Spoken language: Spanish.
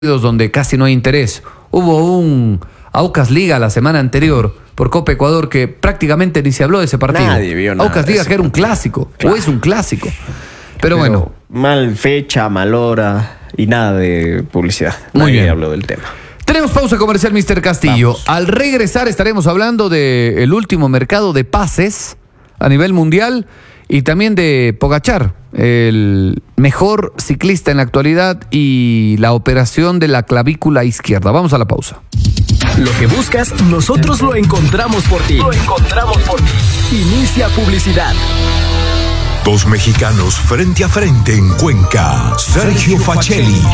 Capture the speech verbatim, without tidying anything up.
donde casi no hay interés. Hubo un Aucas Liga la semana anterior por Copa Ecuador que prácticamente ni se habló de ese partido. Nadie vio nada Aucas de Liga ese que era un partido. clásico, Claro. o es un clásico. Pero, Pero bueno, mal fecha, mal hora y nada de publicidad. Muy Nadie bien. habló del tema. tenemos pausa comercial, mister Castillo. Vamos. Al regresar estaremos hablando del último mercado de pases a nivel mundial y también de Pogačar, el mejor ciclista en la actualidad, y la operación de la clavícula izquierda. Vamos a la pausa. Lo que buscas, nosotros lo encontramos por ti. Lo encontramos por ti. Inicia publicidad. Dos mexicanos frente a frente en Cuenca. Sergio Facelli